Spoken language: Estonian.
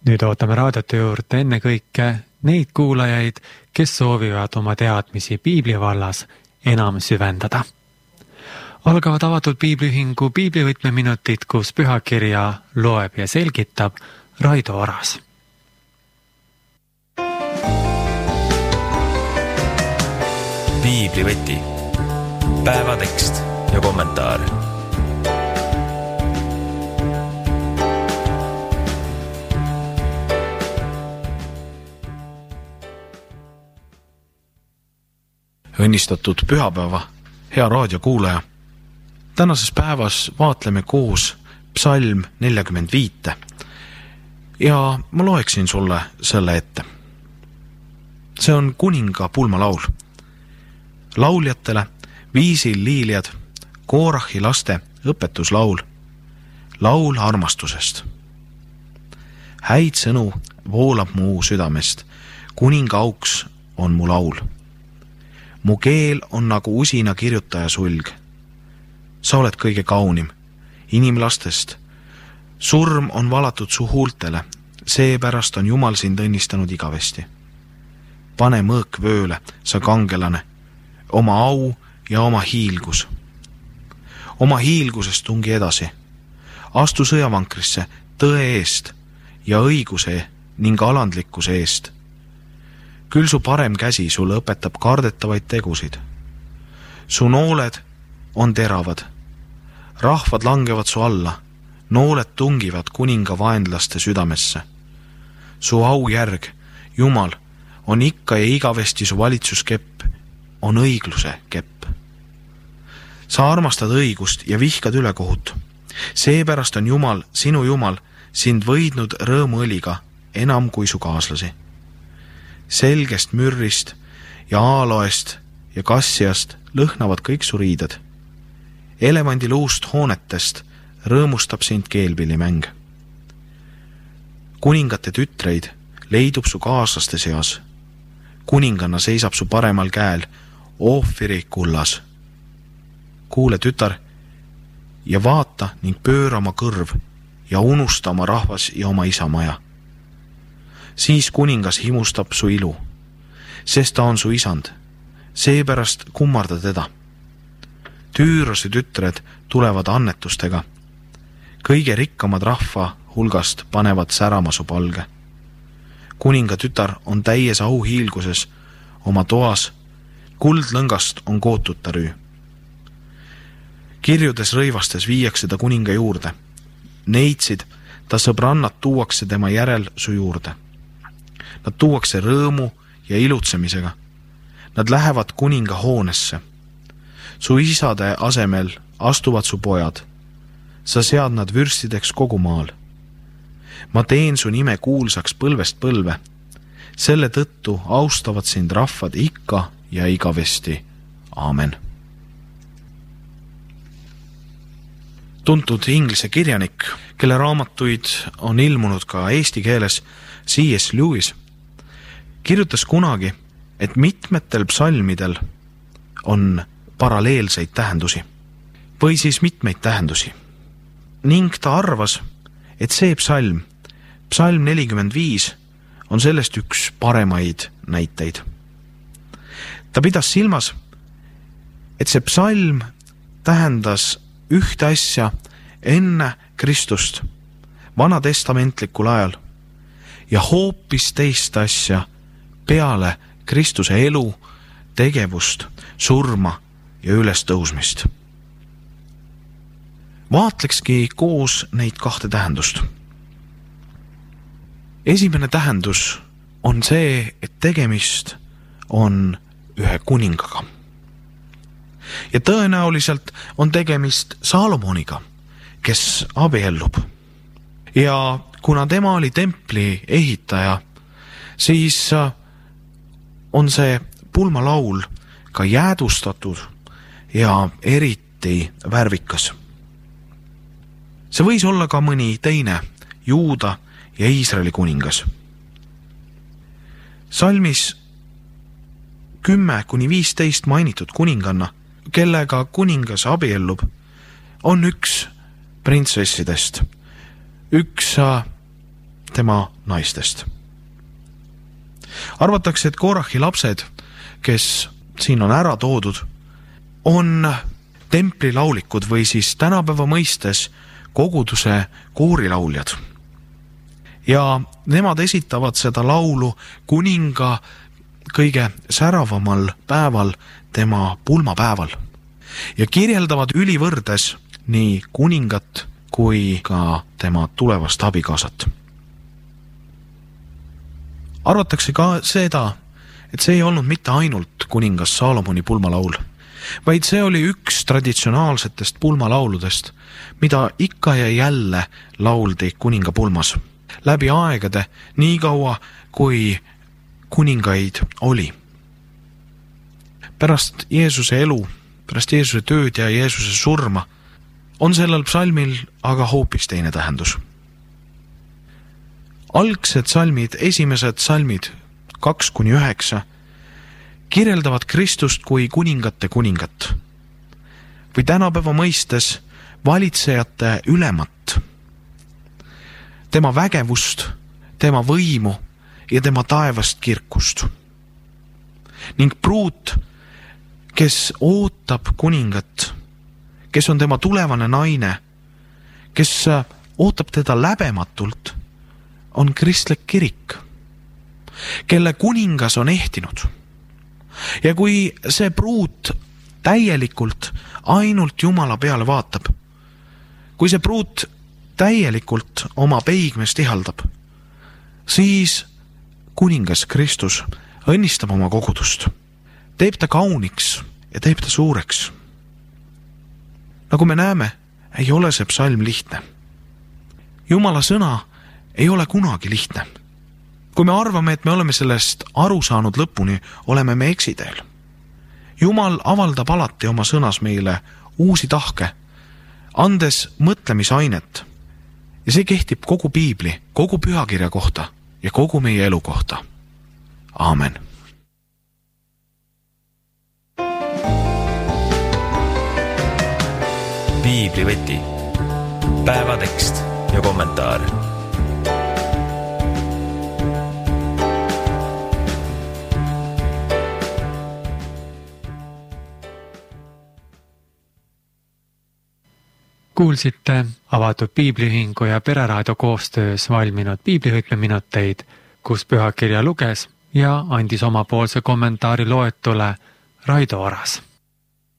Nüüd ootame raadiote juurde enne kõike neid kuulajaid, kes soovivad oma teadmisi Piibli vallas enam süvendada. Algavad avatud Piibliühingu piiblivõtmeminutid, kus pühakirja loeb ja selgitab Raido Oras. Piiblivõti. Päevatekst ja kommentaar. Õnnistatud pühapäeva, hea raadiokuulaja. Tänases päevas vaatleme koos psalm 45 ja ma loeksin sulle selle ette. See on kuninga pulmalaul. Lauljatele Viisil liiljad, Koorahi laste õpetuslaul, laul armastusest. Häid sõnu voolab mu südamest, kuninga auks on mu laul. Mu keel on nagu usina kirjutaja sulg. Sa oled kõige kaunim, inimlastest. Surm on valatud su huultele, seepärast on Jumal sind õnnistanud igavesti. Pane mõõk vööle, sa kangelane, oma au ja oma hiilgus. Oma hiilgusest tungi edasi. Astu sõjavankrisse tõe eest ja õiguse ning alandlikkuse eest. Küll su parem käsi sulle õpetab kardetavaid tegusid. Su nooled on teravad. Rahvad langevad su alla. Nooled tungivad kuninga vaenlaste südamesse. Su aujärg, Jumal, on ikka ja igavesti su valitsuskepp, on õigluse kepp. Sa armastad õigust ja vihkad ülekohut. Seepärast on Jumal, sinu Jumal, sind võidnud rõõmuõliga enam kui su kaaslasi. Selgest mürrist ja aaloest ja kassiast lõhnavad kõik su riided. Elevandi luust hoonetest rõõmustab sind keelpillimäng. Kuningate tütreid leidub su kaaslaste seas. Kuninganna seisab su paremal käel, Oofiri kullas. Kuule, tütar, ja vaata ning pööra oma kõrv ja unusta oma rahvas ja oma isamaja. Siis kuningas himustab su ilu, sest ta on su isand, seepärast kummarda teda. Tüürose tütred tulevad annetustega, kõige rikkamad rahva hulgast panevad särama su palge. Kuninga tütar on täies auhiilguses oma toas, kuldlõngast on kootud ta rüü. Kirjudes rõivastes viiakse ta kuninga juurde, neitsid ta sõbrannad tuuakse tema järel su juurde. Nad tuuakse rõõmu ja ilutsemisega. Nad lähevad kuninga hoonesse. Su isade asemel astuvad su pojad. Sa sead nad vürstideks kogu maal. Ma teen su nime kuulsaks põlvest põlve. Selle tõttu austavad sind rahvad ikka ja igavesti. Aamen. Tuntud inglise kirjanik, kelle raamatuid on ilmunud ka eesti keeles, C.S. Lewis, kirjutas kunagi, et mitmetel psalmidel on paralleelseid tähendusi või siis mitmeid tähendusi. Ning ta arvas, et see psalm 45, on sellest üks paremaid näiteid. Ta pidas silmas, et see psalm tähendas ühte asja enne Kristust, vanatestamentlikul ajal, ja hoopis teist asja peale Kristuse elu, tegevust, surma ja ülestõusmist. Vaatlekski koos neid kahte tähendust. Esimene tähendus on see, et tegemist on ühe kuningaga. Ja tõenäoliselt on tegemist Saalomoniga, kes abiellub. Ja kuna tema oli templi ehitaja, siis on see pulmalaul ka jäädustatud ja eriti värvikas. See võis olla ka mõni teine Juuda ja Iisraeli kuningas. Salmis 10-15 mainitud kuninganna, kellega kuningas abiellub, on üks printsessidest, üks tema naistest. Arvatakse, et Korahi lapsed, kes siin on ära toodud, on templilaulikud või siis tänapäeva mõistes koguduse koorilauljad. Ja nemad esitavad seda laulu kuninga kõige säravamal päeval, tema pulmapäeval, ja kirjeldavad ülivõrdes nii kuningat kui ka tema tulevast abikaasat. Arvatakse ka seda, et see ei olnud mitte ainult kuningas Saalomoni pulmalaul, vaid see oli üks traditsionaalsetest pulmalauludest, mida ikka ja jälle lauldi kuninga pulmas läbi aegade, nii kaua kui kuningaid oli. Pärast Jeesuse elu, pärast Jeesuse tööd ja Jeesuse surma on sellel psalmil aga hoopis teine tähendus. Algsed salmid, esimesed salmid 2-9 kirjeldavad Kristust kui kuningate kuningat või tänapäeva mõistes valitsejate ülemat, tema vägevust, tema võimu ja tema taevast kirkust. Ning pruut, kes ootab kuningat, kes on tema tulevane naine, kes ootab teda läbematult, on kristlik kirik, kelle kuningas on ehtinud. Ja kui see pruut täielikult ainult Jumala peale vaatab, kui see pruut täielikult oma peigmest ihaldab, siis kuningas Kristus õnnistab oma kogudust, teeb ta kauniks ja teeb ta suureks. Nagu me näeme, ei ole see psalm lihtne. Jumala sõna ei ole kunagi lihtne. Kui me arvame, et me oleme sellest aru saanud lõpuni, oleme me eksiteel. Jumal avaldab alati oma sõnas meile uusi tahke, andes mõtlemisainet. Ja see kehtib kogu piibli, kogu pühakirja kohta ja kogu meie elu kohta. Aamen. Piiblivõti, päevatekst ja kommentaar. Kuulsite avatud Piibliühingu ja Pereraadio koostöös valminud piiblivõtmeminuteid, kus pühakirja luges ja andis omapoolse kommentaari loetule Raido Oras.